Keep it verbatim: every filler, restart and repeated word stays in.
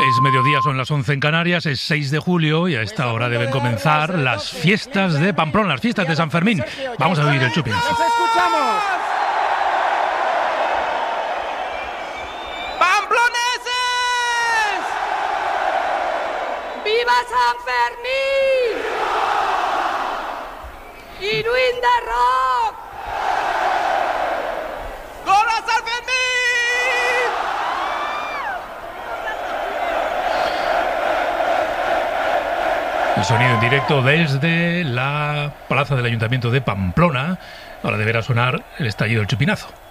Es mediodía, son las once en Canarias, es seis de julio y a esta hora deben comenzar las fiestas de Pamplona, las fiestas de San Fermín. Vamos a vivir el chupinazo. ¡Nos escuchamos! ¡Pamploneses! ¡Viva San Fermín! ¡Iruin de rock! ¡Gol a San Fermín! El sonido en directo desde la plaza del Ayuntamiento de Pamplona. Ahora deberá sonar el estallido del chupinazo.